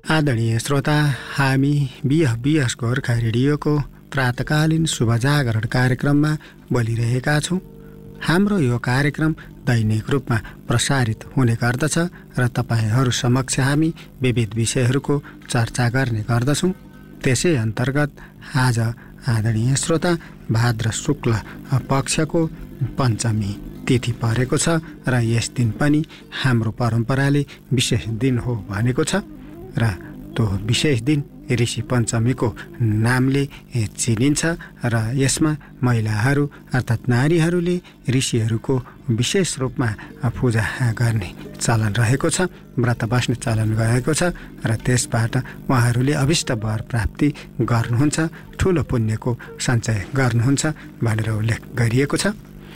आदरणीय श्रोता, हामी बिएस गोर्खा रेडियोको प्रातकालीन शुभ जागरण कार्यक्रममा बोलिरहेका छौँ। हाम्रो यो कार्यक्रम दैनिक रूपमा प्रसारित हुने गर्दछ र तपाईहरू समक्ष हामी विविध विषयहरूको चर्चा गर्ने गर्दछौँ। त्यसै अन्तर्गत आज आदरणीय श्रोता भाद्र शुक्ल पक्षको पञ्चमी तिथि परेको छ र यस दिन पनि हाम्रो परम्पराले विशेष दिन हो भनेको छ र त्यो विशेष दिन ऋषि पञ्चमीको नामले चिनिन्छ र यसमा महिलाहरू अर्थात् नारीहरूले ऋषिहरूको विशेष रूपमा पूजा गर्ने चलन रहेको छ, व्रत बस्ने चलन रहेको छ र त्यसबाट उहाँहरूले अभिष्ट वर प्राप्ति गर्नुहुन्छ, ठुलो पुण्यको सञ्चय गर्नुहुन्छ भनेर उल्लेख गरिएको छ।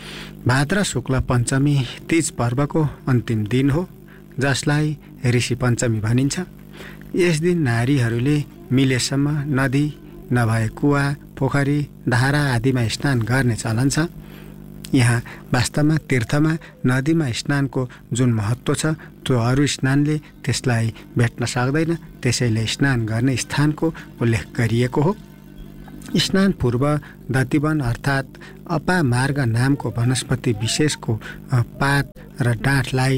भाद्र शुक्ल पञ्चमी तीज पर्वको अन्तिम दिन हो, जसलाई ऋषि पञ्चमी भनिन्छ। यस दिन नारीहरूले मिलेसम्म नदी नभए कुवा, पोखरी, धारा आदिमा स्नान गर्ने चलन छ। यहाँ वास्तवमा तीर्थमा नदीमा स्नानको जुन महत्त्व छ त्यो अरू स्नानले त्यसलाई भेट्न सक्दैन, त्यसैले स्नान गर्ने स्थानको उल्लेख गरिएको हो। स्नान पूर्व दतिवन अर्थात् अपामार्ग नामको वनस्पति विशेषको पात र डाँठलाई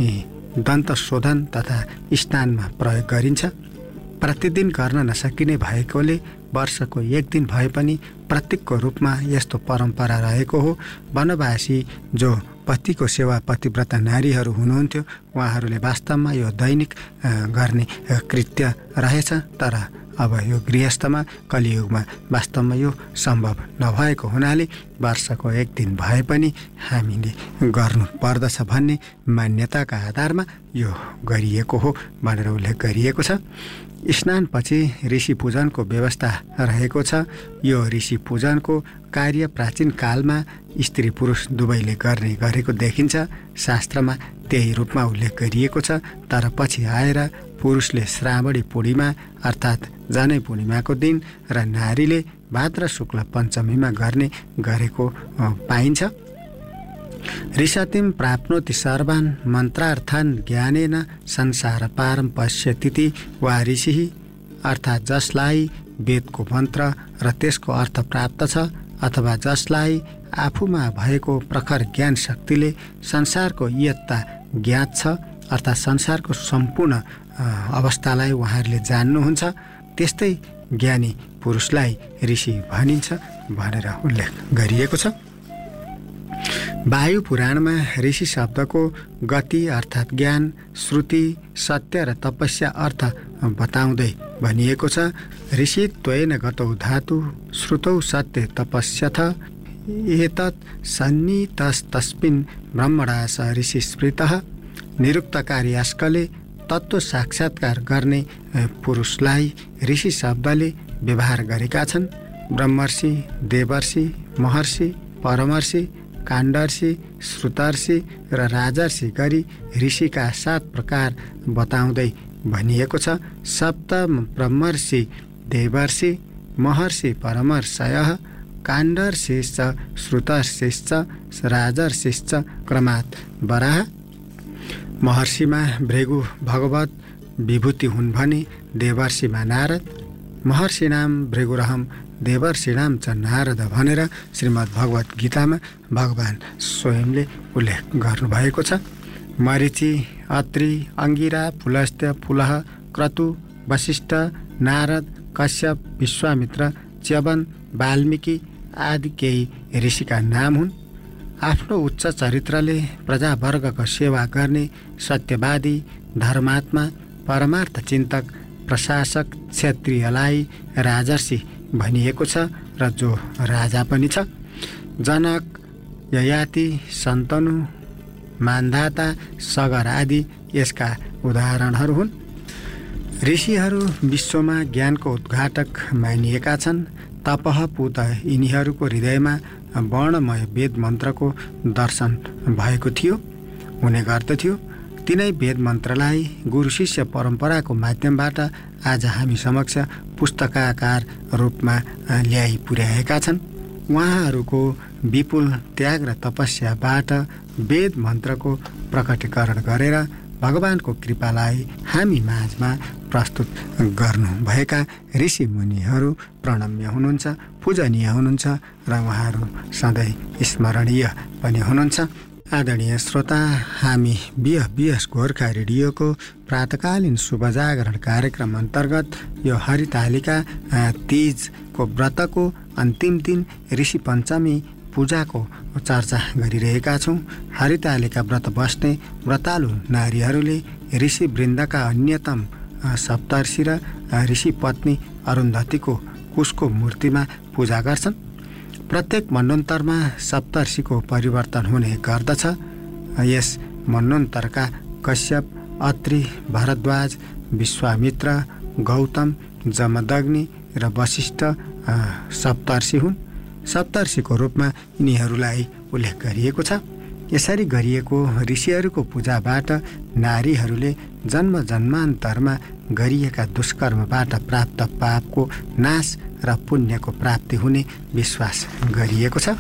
दन्त शोधन तथा स्नानमा प्रयोग गरिन्छ। प्रतिदिन गर्न नसकिने भएकोले वर्षको एक दिन भए पनि प्रतीकको रूपमा यस्तो परम्परा रहेको हो। वनवासी जो पतिको सेवा पतिव्रता नारीहरू हुनुहुन्थ्यो, उहाँहरूले वास्तवमा यो दैनिक गर्ने कृत्य रहेछ, तर अब यो गृहस्थमा कलियुगमा वास्तवमा यो सम्भव नभएको हुनाले वर्षको एक दिन भए पनि हामीले गर्नु पर्दछ भन्ने मान्यताका आधारमा यो गरिएको हो भनेर उल्लेख गरिएको छ। स्नानपछि ऋषि पूजनको व्यवस्था रहेको छ। यो ऋषि पूजनको कार्य प्राचीन कालमा स्त्री पुरुष दुवैले गर्ने गरेको देखिन्छ। शास्त्रमा त्यही रूपमा उल्लेख गरिएको छ, तर पछि आएर पुरुषले श्रावणी पूर्णिमा अर्थात् जनै पूर्णिमाको दिन र नारीले भाद्र शुक्ल पञ्चमीमा गर्ने गरेको पाइन्छ। ऋषतिम प्राप्नोति सर्वान् मन्त्रार्थान् ज्ञानेन संसार पारं पश्यतीति वा ऋषिः, अर्थात् जसलाई वेदको मन्त्र र त्यसको अर्थ प्राप्त छ अथवा जसलाई आफूमा भएको प्रखर ज्ञान शक्तिले संसारको इयत्ता ज्ञात छ अर्थात् संसारको सम्पूर्ण अवस्थालाई उहाँहरूले जान्नुहुन्छ, त्यस्तै ज्ञानी पुरुषलाई ऋषि भनिन्छ भनेर उल्लेख गरिएको छ। वायु पुराणमा ऋषि शब्दको गति अर्थात् ज्ञान, श्रुति, सत्य र तपस्या अर्थ बताउँदै भनिएको छ। ऋषि त्वेन गतौ धातु श्रुतौ सत्य तपस्यथ एतत् सन्नितस्तस्मिन् ब्रह्मणा स ऋषि स्मृतः। निरुक्तकारी यास्कले तत्त्व साक्षात्कार गर्ने पुरुषलाई ऋषि शब्दले व्यवहार गरेका छन्। ब्रह्मर्षि, देवर्षि, महर्षि, परमर्षि, काण्डर्षि, श्रुतर्षि र राजर्षि गरी ऋषिका 7 प्रकार बताउँदै भनिएको छ। सप्त ब्रह्मर्षि, देवर्षि, महर्षि, परमर्षयः, काण्डर्षिश्च, श्रुतर्षिश्च, राजर्षिश्च क्रमात् वराह। महर्षिमा भृगु भगवत विभूति हुन् भने देवर्षिमा नारद, महर्षिणाम भृगुरहम देवर्षिणाम च नारद भनेर श्रीमद् भगवत गीतामा भगवान् स्वयंले उल्लेख गर्नुभएको छ। मरीचि, अत्रि, अंगिरा, पुलस्त्य, पुलह, क्रतु, वशिष्ठ, नारद, कश्यप, विश्वामित्र, च्यवन, वाल्मीकि आदि केही ऋषिका नाम हुन्। आफ्नो उच्च चरित्रले प्रजावर्गको सेवा गर्ने सत्यवादी, धर्मात्मा, परमार्थ चिन्तक, प्रशासक, क्षत्रियलाई राजर्षि भनिएको छ र जो राजा पनि छ। जनक, ययाति, शन्तनु, मान्धाता, सगर आदि यसका उदाहरणहरू हुन्। ऋषिहरू विश्वमा ज्ञानको उद्घाटक मानिएका छन्। तपह पूत यिनीहरूको हृदयमा वर्णमय वेद मन्त्रको दर्शन भएको थियो, हुने गर्दथ्यो। तिनै वेद मन्त्रलाई गुरु शिष्य परम्पराको माध्यमबाट आज हामी समक्ष पुस्तकाकार रूपमा ल्याइ पुर्याएका छन्। उहाँहरूको विपुल त्याग र तपस्याबाट वेद मन्त्रको प्रकटीकरण गरेर भगवानको कृपालाई हामी माझमा प्रस्तुत गर्नुभएका ऋषि मुनिहरू प्रणम्य हुनुहुन्छ, पूजनीय हुनुहुन्छ र उहाँहरू सधैँ स्मरणीय पनि हुनुहुन्छ। आदरणीय श्रोता, हामी बिएस गोर्खा रेडियोको प्रातकालीन शुभ जागरण कार्यक्रम अन्तर्गत यो हरितालिका तीजको व्रतको अन्तिम दिन ऋषि पञ्चमी पूजाको चर्चा गरिरहेका छौँ। हरितालिका व्रत बस्ने व्रतालु नारीहरूले ऋषि वृन्दका अन्यतम सप्तर्षि र ऋषि पत्नी अरुन्धतीको कुशको मूर्तिमा पूजा गर्छन्। प्रत्येक मन्वन्तरमा सप्तर्षिको परिवर्तन हुने गर्दछ। यस मन्वन्तरका कश्यप, अत्रि, भारद्वाज, विश्वामित्र, गौतम, जमदग्नि र वशिष्ठ सप्तर्षि हुन्। सप्तर्षिको रूपमा यिनीहरूलाई उल्लेख गरिएको छ। यसरी गरिएको ऋषिहरूको पूजाबाट नारीहरूले जन्म जन्मान्तरमा गरिएका दुष्कर्मबाट प्राप्त पापको नाश र पुण्यको प्राप्ति हुने विश्वास गरिएको छ।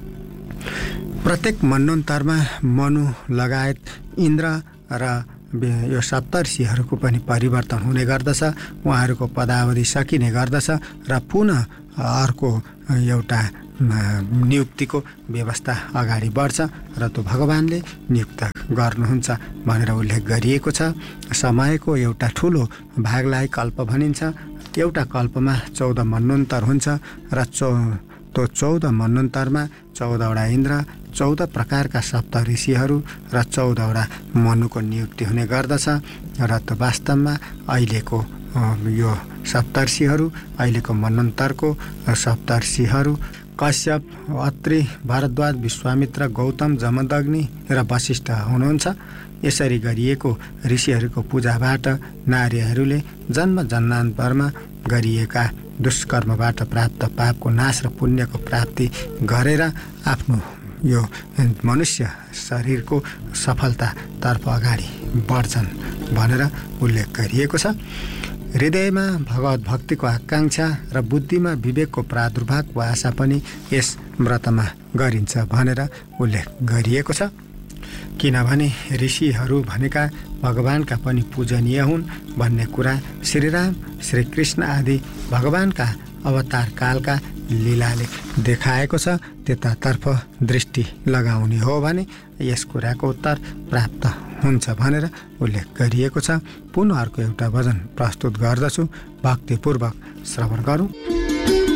प्रत्येक मन्वन्तरमा मनु लगायत इन्द्र र यो सप्तर्षिहरूको पनि परिवर्तन हुने गर्दछ। उहाँहरूको पदावधि सकिने गर्दछ र पुनः अर्को एउटा नियुक्तिको व्यवस्था अगाडि बढ्छ र त्यो भगवानले नियुक्त गर्नुहुन्छ भनेर उल्लेख गरिएको छ। समयको एउटा ठुलो भागलाई कल्प भनिन्छ। एउटा कल्पमा 14 मन्वन्तर हुन्छ र त्यो 14 मन्वन्तरमा 14वटा इन्द्र, 14 प्रकारका सप्त ऋषिहरू र 14वटा मनुको नियुक्ति हुने गर्दछ। र त्यो वास्तवमा अहिलेको यो सप्तर्षिहरू, अहिलेको मन्वन्तरको सप्तर्षिहरू कश्यप, अत्रि, भारद्वाज, विश्वामित्र, गौतम, जमदग्नि र वशिष्ठ हुनुहुन्छ। यसरी गरिएको ऋषिहरूको पूजाबाट नारीहरूले जन्म जन्मान्तरमा गरिएका दुष्कर्मबाट प्राप्त पापको नाश र पुण्यको प्राप्ति गरेर आफ्नो यो मनुष्य शरीरको सफलतातर्फ अगाडि बढ्छन् भनेर उल्लेख गरिएको छ। हृदयमा भगवत भक्तिको आकाङ्क्षा र बुद्धिमा विवेकको प्रादुर्भावको आशा पनि यस व्रतमा गरिन्छ भनेर उल्लेख गरिएको छ। किनभने ऋषिहरू भनेका भगवानका पनि पूजनीय हुन् भन्ने कुरा श्रीराम, श्रीकृष्ण आदि भगवानका अवतार कालका लीलाले देखाएको छ। त्यतातर्फ दृष्टि लगाउने हो भने यस कुराको उत्तर प्राप्त हुन्छ भनेर उल्लेख गरिएको छ। पुनः अर्को एउटा भजन प्रस्तुत गर्दछु, भक्तिपूर्वक श्रवण गरौँ।